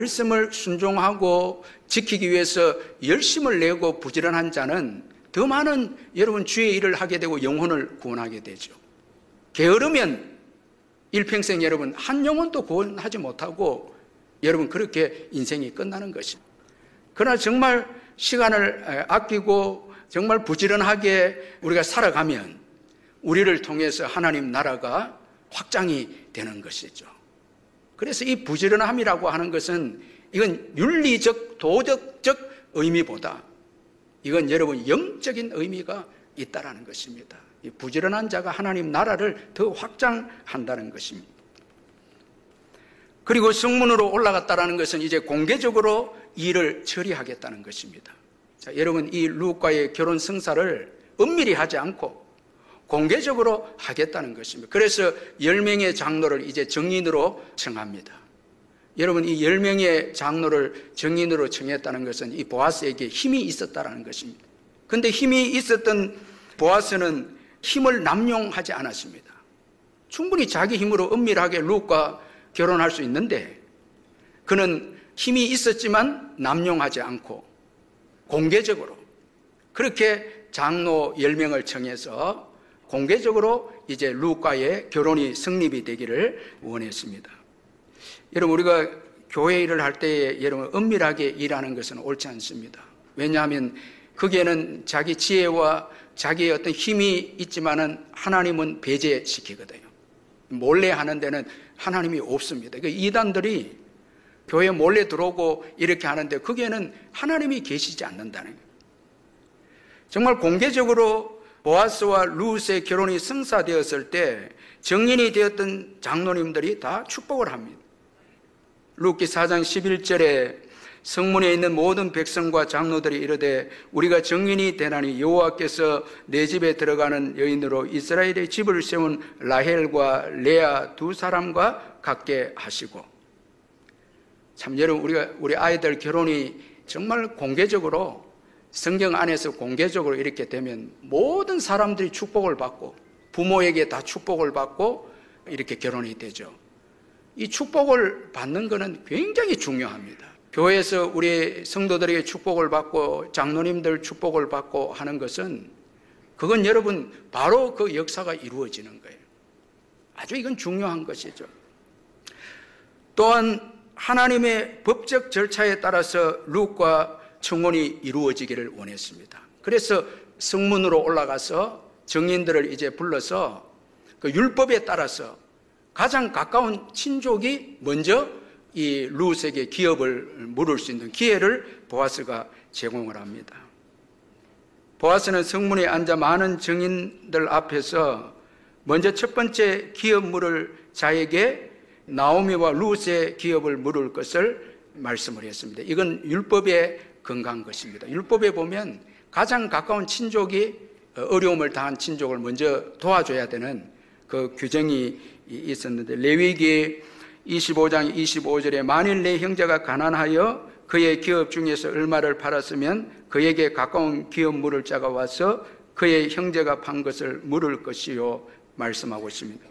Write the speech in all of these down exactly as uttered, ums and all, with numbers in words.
말씀을 순종하고 지키기 위해서 열심을 내고 부지런한 자는 더 많은 여러분 주의 일을 하게 되고 영혼을 구원하게 되죠. 게으르면 일평생 여러분 한 영혼도 구원하지 못하고 여러분 그렇게 인생이 끝나는 것입니다. 그러나 정말 시간을 아끼고 정말 부지런하게 우리가 살아가면 우리를 통해서 하나님 나라가 확장이 되는 것이죠. 그래서 이 부지런함이라고 하는 것은 이건 윤리적 도덕적 의미보다 이건 여러분 영적인 의미가 있다라는 것입니다. 이 부지런한 자가 하나님 나라를 더 확장한다는 것입니다. 그리고 성문으로 올라갔다라는 것은 이제 공개적으로 일을 처리하겠다는 것입니다. 자, 여러분 이 루카의 결혼 성사를 은밀히 하지 않고 공개적으로 하겠다는 것입니다. 그래서 열 명의 장로를 이제 정인으로 청합니다. 여러분 이 열 명의 장로를 정인으로 청했다는 것은 이 보아스에게 힘이 있었다는 것입니다. 그런데 힘이 있었던 보아스는 힘을 남용하지 않았습니다. 충분히 자기 힘으로 은밀하게 룻과 결혼할 수 있는데 그는 힘이 있었지만 남용하지 않고 공개적으로 그렇게 장로 열 명을 청해서 공개적으로 이제 룻과의 결혼이 성립이 되기를 원했습니다. 여러분 우리가 교회 일을 할 때에 여러분 은밀하게 일하는 것은 옳지 않습니다. 왜냐하면 거기에는 자기 지혜와 자기의 어떤 힘이 있지만은 하나님은 배제시키거든요. 몰래 하는 데는 하나님이 없습니다. 그 이단들이 교회 몰래 들어오고 이렇게 하는데 거기에는 하나님이 계시지 않는다는 거예요. 정말 공개적으로 보아스와 룻의 결혼이 성사되었을 때 정인이 되었던 장로님들이 다 축복을 합니다. 룻기 사 장 십일 절에 성문에 있는 모든 백성과 장로들이 이르되 우리가 정인이 되나니 여호와께서 내 집에 들어가는 여인으로 이스라엘의 집을 세운 라헬과 레아 두 사람과 같게 하시고. 참 여러분 우리가 우리 아이들 결혼이 정말 공개적으로 성경 안에서 공개적으로 이렇게 되면 모든 사람들이 축복을 받고 부모에게 다 축복을 받고 이렇게 결혼이 되죠. 이 축복을 받는 것은 굉장히 중요합니다. 교회에서 우리 성도들에게 축복을 받고 장로님들 축복을 받고 하는 것은 그건 여러분 바로 그 역사가 이루어지는 거예요. 아주 이건 중요한 것이죠. 또한 하나님의 법적 절차에 따라서 룻과 청혼이 이루어지기를 원했습니다. 그래서 성문으로 올라가서 정인들을 이제 불러서 그 율법에 따라서 가장 가까운 친족이 먼저 이 룻에게 기업을 물을 수 있는 기회를 보아스가 제공을 합니다. 보아스는 성문에 앉아 많은 정인들 앞에서 먼저 첫 번째 기업 물을 자에게 나오미와 룻의 기업을 물을 것을 말씀을 했습니다. 이건 율법에 근거한 것입니다. 율법에 보면 가장 가까운 친족이 어려움을 당한 친족을 먼저 도와줘야 되는 그 규정이 있었는데 레위기 이십오 장 이십오 절에 만일 내 형제가 가난하여 그의 기업 중에서 얼마를 팔았으면 그에게 가까운 기업 물을 자가 와서 그의 형제가 판 것을 물을 것이요 말씀하고 있습니다.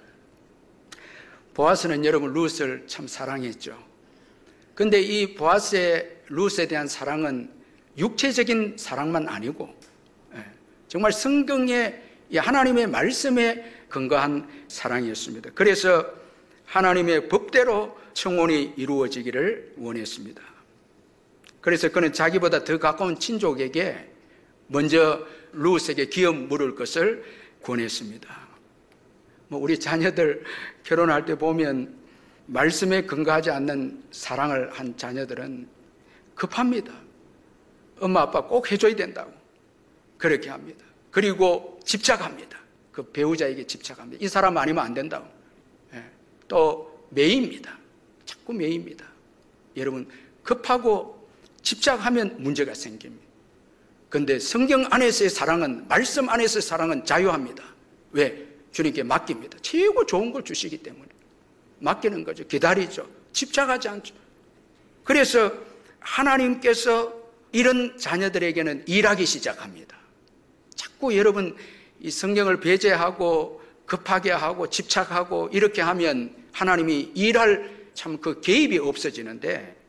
보아스는 여러분 룻을 참 사랑했죠. 그런데 이 보아스의 룻에 대한 사랑은 육체적인 사랑만 아니고 정말 성경의 하나님의 말씀에 근거한 사랑이었습니다. 그래서 하나님의 법대로 청혼이 이루어지기를 원했습니다. 그래서 그는 자기보다 더 가까운 친족에게 먼저 룻에게 기업 물을 것을 권했습니다. 뭐 우리 자녀들 결혼할 때 보면 말씀에 근거하지 않는 사랑을 한 자녀들은 급합니다. 엄마 아빠 꼭 해줘야 된다고 그렇게 합니다. 그리고 집착합니다. 그 배우자에게 집착합니다. 이 사람 아니면 안 된다고. 예. 또 매입니다. 자꾸 매입니다. 여러분 급하고 집착하면 문제가 생깁니다. 그런데 성경 안에서의 사랑은 말씀 안에서의 사랑은 자유합니다. 왜? 주님께 맡깁니다. 최고 좋은 걸 주시기 때문에 맡기는 거죠. 기다리죠. 집착하지 않죠. 그래서 하나님께서 이런 자녀들에게는 일하기 시작합니다. 자꾸 여러분 이 성경을 배제하고 급하게 하고 집착하고 이렇게 하면 하나님이 일할 참 그 개입이 없어지는데